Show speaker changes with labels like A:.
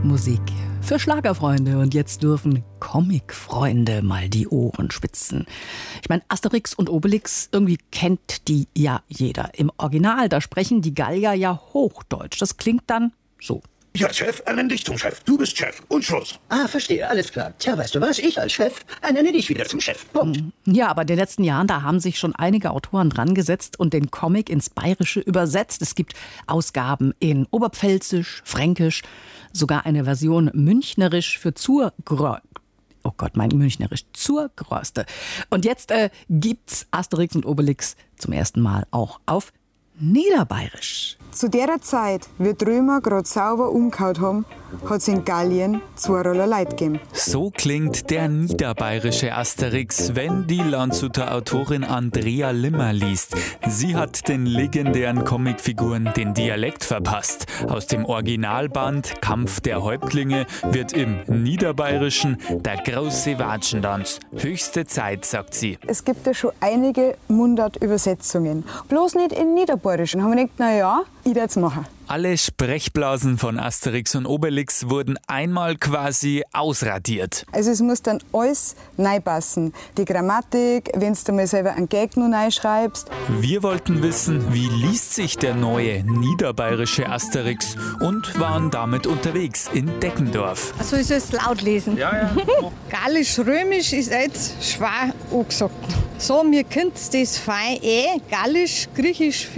A: Musik für Schlagerfreunde. Und jetzt dürfen Comicfreunde mal die Ohren spitzen. Ich meine, Asterix und Obelix, irgendwie kennt die ja jeder. Im Original, da sprechen die Gallier ja Hochdeutsch. Das klingt dann so.
B: Ja, Chef, ernenn dich zum Chef. Du bist Chef. Und Schluss.
C: Ah, verstehe, alles klar. Tja, weißt du was, ich als Chef ernenne dich wieder zum Chef. Punkt.
A: Ja, aber in den letzten Jahren, da haben sich schon einige Autoren dran gesetzt und den Comic ins Bayerische übersetzt. Es gibt Ausgaben in Oberpfälzisch, Fränkisch, sogar eine Version münchnerisch für Zurgröste. Und jetzt gibt's Asterix und Obelix zum ersten Mal auch auf Niederbayerisch.
D: Zu der Zeit, wie die Römer gerade sauber umgehauen haben, hat es in Gallien 2 Roller Leute gegeben.
E: So klingt der niederbayerische Asterix, wenn die Landshuter Autorin Andrea Limmer liest. Sie hat den legendären Comicfiguren den Dialekt verpasst. Aus dem Originalband Kampf der Häuptlinge wird im Niederbayerischen der große Watschentanz. Höchste Zeit, sagt sie.
D: Es gibt ja schon einige Mundart-Übersetzungen. Bloß nicht in Niederbayerisch. Und haben wir gedacht, na ja, ich werde es machen.
E: Alle Sprechblasen von Asterix und Obelix wurden einmal quasi ausradiert.
D: Also es muss dann alles neu passen. Die Grammatik, wenn du mal selber einen Gag noch neu schreibst.
E: Wir wollten wissen, wie liest sich der neue niederbayerische Asterix und waren damit unterwegs in Deckendorf.
F: Also ich soll es laut lesen.
E: Ja.
F: Gallisch-Römisch ist jetzt schwer angesagt. So, mir könnt das fein Gallisch, Griechisch